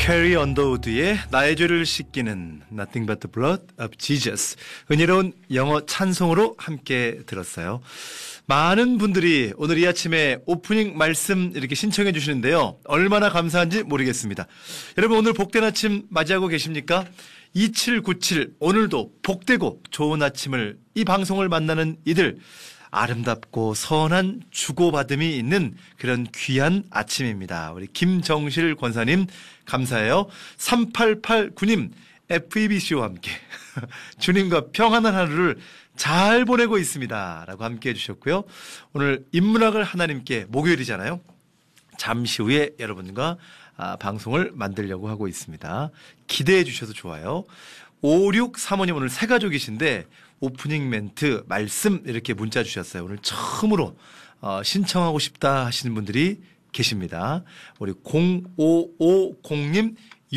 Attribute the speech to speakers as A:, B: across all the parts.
A: 캐리 언더우드의 나의 죄를 씻기는 Nothing but the blood of Jesus, 은혜로운 영어 찬송으로 함께 들었어요. 많은 분들이 오늘 이 아침에 오프닝 말씀 이렇게 신청해 주시는데요. 얼마나 감사한지 모르겠습니다. 여러분, 오늘 복된 아침 맞이하고 계십니까? 2797, 오늘도 복되고 좋은 아침을, 이 방송을 만나는 이들, 아름답고 선한 주고받음이 있는 그런 귀한 아침입니다. 우리 김정실 권사님 감사해요. 3889님, FEBC와 함께 주님과 평안한 하루를 잘 보내고 있습니다 라고 함께 해주셨고요. 오늘 인문학을 하나님께, 목요일이잖아요. 잠시 후에 여러분과 방송을 만들려고 하고 있습니다. 기대해 주셔도 좋아요. 5635님, 오늘 새 가족이신데 오프닝 멘트, 말씀 이렇게 문자 주셨어요. 오늘 처음으로 신청하고 싶다 하시는 분들이 계십니다. 우리 0550님,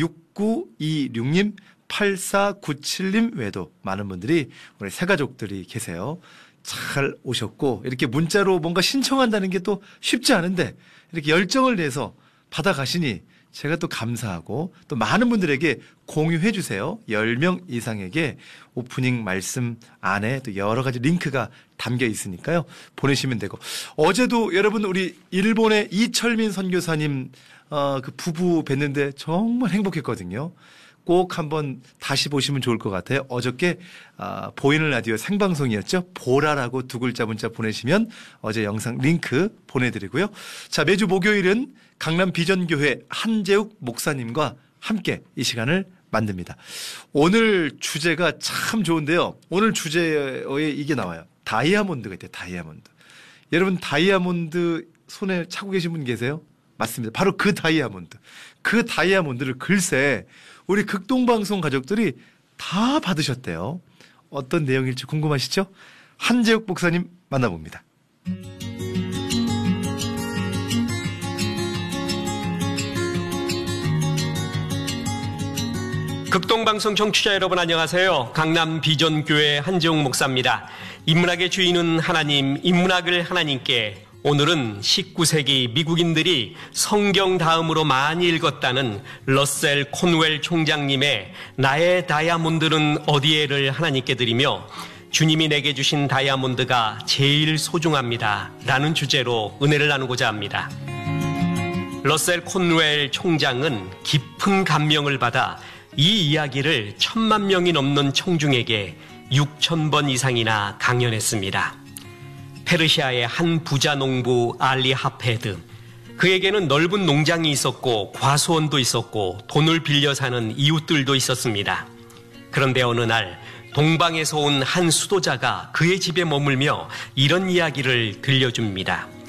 A: 6926님, 8497님 외에도 많은 분들이 우리 새 가족들이 계세요. 잘 오셨고, 이렇게 문자로 뭔가 신청한다는 게 또 쉽지 않은데 이렇게 열정을 내서 받아가시니 제가 또 감사하고, 또 많은 분들에게 공유해 주세요. 10명 이상에게 오프닝 말씀 안에 또 여러 가지 링크가 담겨 있으니까요. 보내시면 되고, 어제도 여러분 우리 일본의 이철민 선교사님 그 부부 뵀는데 정말 행복했거든요. 꼭 한번 다시 보시면 좋을 것 같아요. 어저께 보이는 라디오 생방송이었죠. 보라라고 두 글자 문자 보내시면 어제 영상 링크 보내드리고요. 자, 매주 목요일은 강남 비전교회 한재욱 목사님과 함께 이 시간을 만듭니다. 오늘 주제가 참 좋은데요. 오늘 주제에 이게 나와요. 다이아몬드가 있대요. 다이아몬드. 여러분, 다이아몬드 손에 차고 계신 분 계세요? 맞습니다. 바로 그 다이아몬드. 그 다이아몬드를 글쎄 우리 극동방송 가족들이 다 받으셨대요. 어떤 내용일지 궁금하시죠? 한재욱 목사님 만나봅니다.
B: 극동방송 청취자 여러분, 안녕하세요. 강남 비전교회 한재욱 목사입니다. 인문학의 주인은 하나님, 인문학을 하나님께. 오늘은 19세기 미국인들이 성경 다음으로 많이 읽었다는 러셀 콘웰 총장님의 나의 다이아몬드는 어디에를 하나님께 드리며, 주님이 내게 주신 다이아몬드가 제일 소중합니다 라는 주제로 은혜를 나누고자 합니다. 러셀 콘웰 총장은 깊은 감명을 받아 이 이야기를 1000만 명이 넘는 청중에게 6000번 이상이나 강연했습니다. 페르시아의 한 부자 농부 알리 하페드, 그에게는 넓은 농장이 있었고 과수원도 있었고 돈을 빌려 사는 이웃들도 있었습니다. 그런데 어느 날 동방에서 온 한 수도자가 그의 집에 머물며 이런 이야기를 들려줍니다.